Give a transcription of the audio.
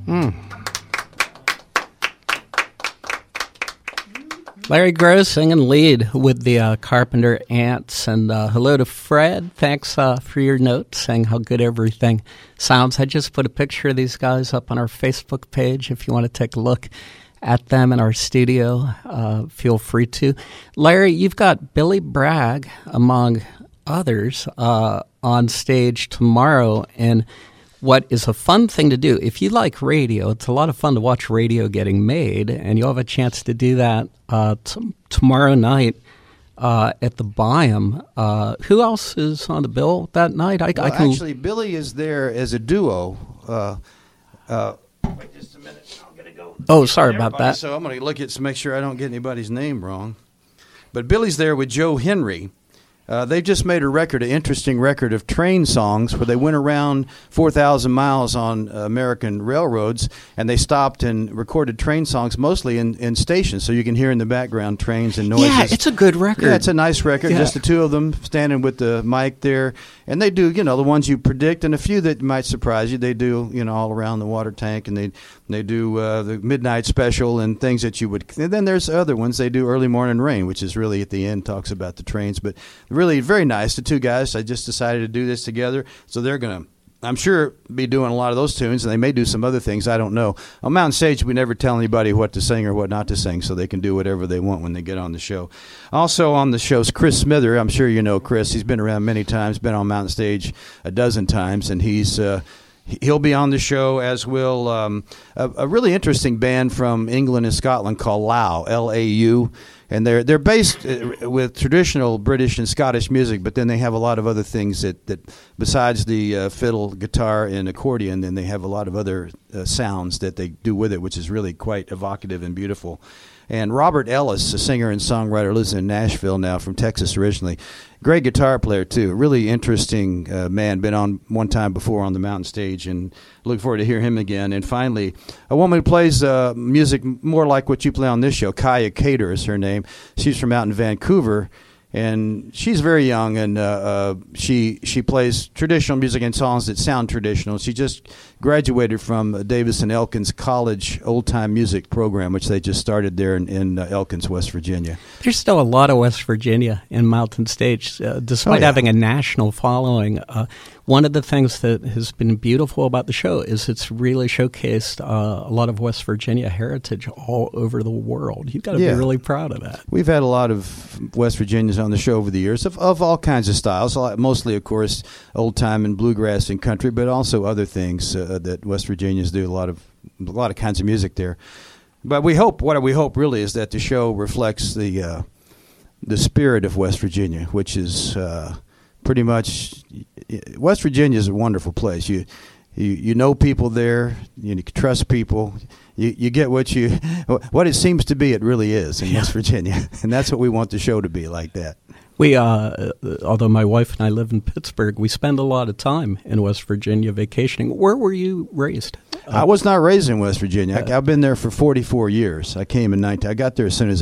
Larry Gross singing lead with the Carpenter Ants. And hello to Fred. Thanks for your note saying how good everything sounds. I just put a picture of these guys up on our Facebook page. If you want to take a look at them in our studio, feel free to. Larry, you've got Billy Bragg, among others, on stage tomorrow. And what is a fun thing to do, if you like radio, it's a lot of fun to watch radio getting made, and you'll have a chance to do that tomorrow night at the Byam. Who else is on the bill that night? Actually, Billy is there as a duo. Wait just a minute. I'm going to go. Oh, sorry about that. So I'm going to look at to make sure I don't get anybody's name wrong. But Billy's there with Joe Henry. They've just made a record, an interesting record of train songs where they went around 4,000 miles on American railroads, and they stopped and recorded train songs mostly in stations, so you can hear in the background trains and noises. Yeah, it's a good record. Yeah, it's a nice record. Yeah. Just the two of them standing with the mic there, and they do, the ones you predict, and a few that might surprise you. They do, all around the water tank, and they do the Midnight Special and things that you would. And then there's other ones. They do Early Morning Rain, which is really at the end talks about the trains, but really very nice. The two guys, I just decided to do this together, so they're going to, I'm sure, be doing a lot of those tunes, and they may do some other things. I don't know. On Mountain Stage, we never tell anybody what to sing or what not to sing, so they can do whatever they want when they get on the show. Also on the show's Chris Smither. I'm sure you know Chris. He's been around many times, been on Mountain Stage a dozen times, and he'll be on the show, as will a really interesting band from England and Scotland called Lau, L-A-U. And they're based with traditional British and Scottish music, but then they have a lot of other things that besides the fiddle, guitar, and accordion, then they have a lot of other sounds that they do with it, which is really quite evocative and beautiful. And Robert Ellis, a singer and songwriter, lives in Nashville now, from Texas originally. Great guitar player, too. Really interesting man. Been on one time before on the Mountain Stage, and look forward to hear him again. And finally, a woman who plays music more like what you play on this show, Kaya Cater is her name. She's from out in Vancouver, and she's very young, and she plays traditional music and songs that sound traditional. She just graduated from Davis and Elkins College old-time music program, which they just started there in Elkins, West Virginia. There's still a lot of West Virginia in Mountain Stage, despite having a national following. One of the things that has been beautiful about the show is it's really showcased a lot of West Virginia heritage all over the world. You've got to be really proud of that. We've had a lot of West Virginians on the show over the years of all kinds of styles, mostly, of course, old-time and bluegrass and country, but also other things that West Virginians do, a lot of kinds of music there. But what we hope really is that the show reflects the spirit of West Virginia, which is pretty much, West Virginia is a wonderful place. You know people there, you can trust people. You get what it seems to be. It really is in West Virginia, and that's what we want the show to be, like that. We, although my wife and I live in Pittsburgh, we spend a lot of time in West Virginia vacationing. Where were you raised? I was not raised in West Virginia. I've been there for 44 years. I came in I got there as soon as